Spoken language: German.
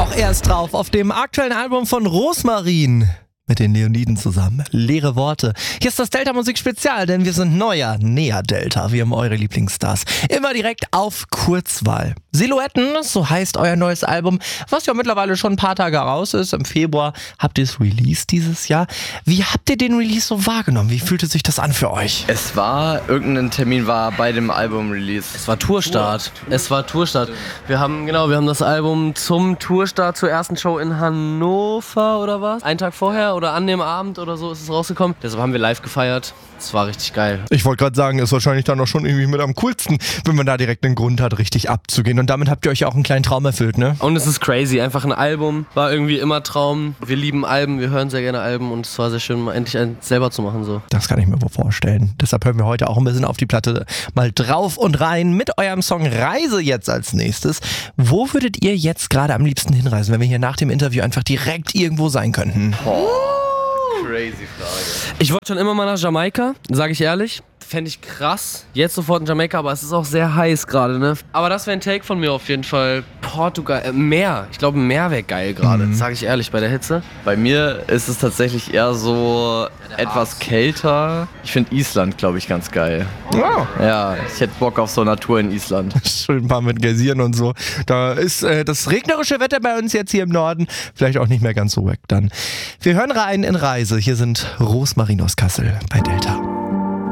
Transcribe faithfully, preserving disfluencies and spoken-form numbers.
Auch er ist drauf auf dem aktuellen Album von Rosmarin. Mit den Leoniden zusammen. Leere Worte. Hier ist das Delta Musik Spezial, denn wir sind neuer, näher Delta. Wir haben eure Lieblingsstars. Immer direkt auf Kurzwahl. Silhouetten, so heißt euer neues Album, was ja mittlerweile schon ein paar Tage raus ist. Im Februar habt ihr es released dieses Jahr. Wie habt ihr den Release so wahrgenommen? Wie fühlte sich das an für euch? Es war, irgendein Termin war bei dem Album-Release. Es war Tourstart. Es war Tourstart. Wir haben, genau, wir haben das Album zum Tourstart zur ersten Show in Hannover oder was? Einen Tag vorher oder an dem Abend oder so ist es rausgekommen. Deshalb haben wir live gefeiert. Es war richtig geil. Ich wollte gerade sagen, ist wahrscheinlich dann auch schon irgendwie mit am coolsten, wenn man da direkt einen Grund hat, richtig abzugehen. Und damit habt ihr euch ja auch einen kleinen Traum erfüllt, ne? Und es ist crazy. Einfach ein Album. War irgendwie immer Traum. Wir lieben Alben, wir hören sehr gerne Alben und es war sehr schön, mal endlich eins selber zu machen. So. Das kann ich mir wohl vorstellen. Deshalb hören wir heute auch ein bisschen auf die Platte mal drauf und rein mit eurem Song Reise jetzt als nächstes. Wo würdet ihr jetzt gerade am liebsten hinreisen, wenn wir hier nach dem Interview einfach direkt irgendwo sein könnten? Oh. Crazy Frage. Ich wollte schon immer mal nach Jamaika, sage ich ehrlich. Fände ich krass. Jetzt sofort in Jamaika, aber es ist auch sehr heiß gerade, ne? Aber das wäre ein Take von mir auf jeden Fall. Portugal, äh, Meer. Ich glaube, Meer wäre geil gerade, mhm. sage ich ehrlich, bei der Hitze. Bei mir ist es tatsächlich eher so etwas kälter. Ich finde Island, glaube ich, ganz geil. Wow. Ja, ich hätte Bock auf so Natur in Island. Schön ein paar mit Geysiren und so. Da ist äh, das regnerische Wetter bei uns jetzt hier im Norden vielleicht auch nicht mehr ganz so wack dann. Wir hören rein in Reise. Hier sind Rosmarin aus Kassel bei Delta.